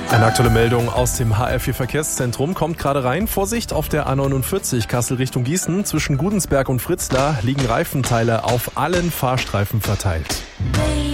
Eine aktuelle Meldung aus dem HR4 Verkehrszentrum kommt gerade rein. Vorsicht auf der A49 Kassel Richtung Gießen. Zwischen Gudensberg und Fritzlar liegen Reifenteile auf allen Fahrstreifen verteilt.